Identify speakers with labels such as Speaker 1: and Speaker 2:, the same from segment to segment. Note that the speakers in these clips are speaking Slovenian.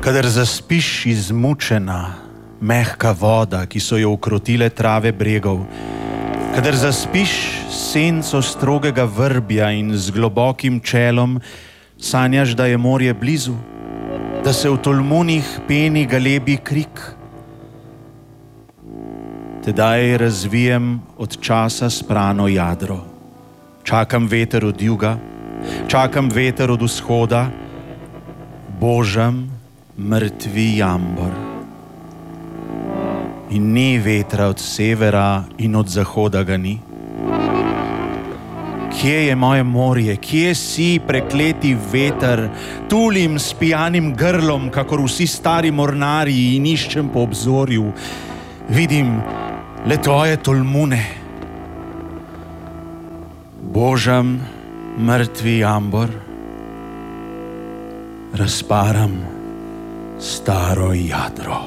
Speaker 1: Kadar zaspiš izmučena, mehka voda, ki so jo ukrotile trave bregov, kadar zaspiš senco strogega vrbja in z globokim čelom sanjaš, da je morje blizu, da se v tolmunih peni galebi krik. Tedaj razvijem od časa sprano jadro. Čakam veter od juga, čakam veter od vzhoda, božam mrtvi jambor. In ni vetra od severa in od zahoda ga ni. Kje je moje morje, kje si, prekleti veter? Tulim s pijanim grlom, kakor vsi stari mornarji, in iščem po obzorju. Vidim le tvoje tolmune. Božam mrtvi jambor, razparam staro jadro.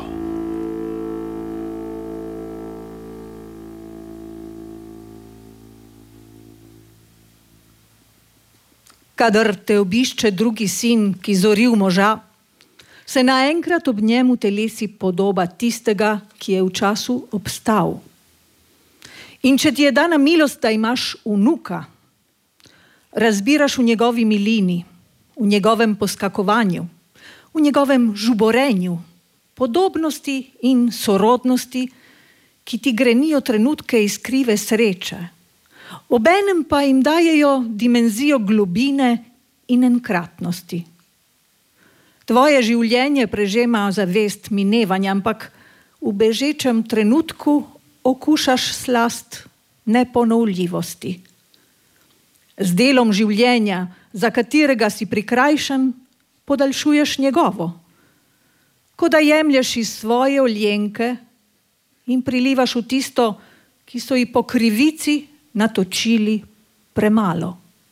Speaker 2: Kadar te obišče drugi sin, ki zori v moža, se naenkrat ob njemu telesi podoba tistega, ki je v času obstal. In če ti je dana milost, da imaš vnuka, razbiraš v njegovi milini, v njegovem poskakovanju, v njegovem žuborenju, podobnosti in sorodnosti, ki ti grenijo trenutke iskrive sreče, obenem pa jim dajejo dimenzijo globine in enkratnosti. Tvoje življenje prežema zavest minevanja, ampak v bežečem trenutku okušaš slast neponovljivosti. Z delom življenja, za katerega si prikrajšan, podaljšuješ njegovo. Kot da jemlješ iz svoje oljenke in prilivaš v tisto, ki so ji po krivici natočili premalo.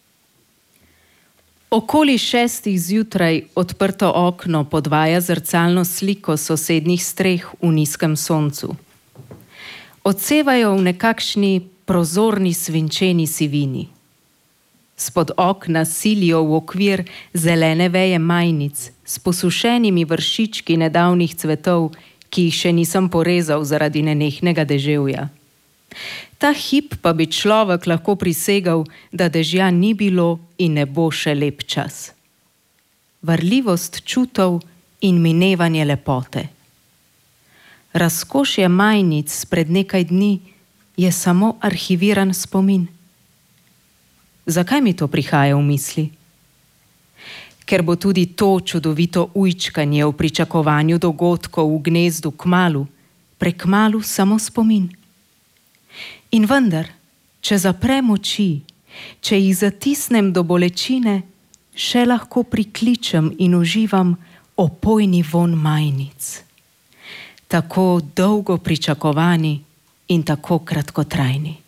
Speaker 3: Okoli 6 zjutraj odprto okno podvaja zrcalno sliko sosednjih streh v nizkem soncu. Odsevajo v nekakšni prozorni svinčeni sivini. Spod okna silijo v okvir zelene veje majnic s posušenimi vršički nedavnih cvetov, ki jih še nisem porezal zaradi nenehnega deževja. Ta hip pa bi človek lahko prisegal, da dežja ni bilo in ne bo še lep čas. Varljivost čutov in minevanje lepote. Razkošje majnic pred nekaj dni je samo arhiviran spomin. Zakaj mi to prihaja v misli? Ker bo tudi to čudovito ujčkanje v pričakovanju dogodkov v gnezdu kmalu, prekmalu samo spomin. In vendar, če zaprem oči, če jih zatisnem do bolečine, še lahko prikličem in uživam opojni vonj majnic. Tako dolgo pričakovani in tako kratkotrajni.